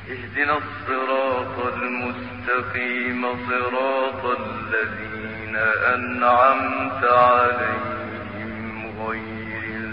اهدنا الصراط المستقيم صراط الذين أنعمت عليهم غير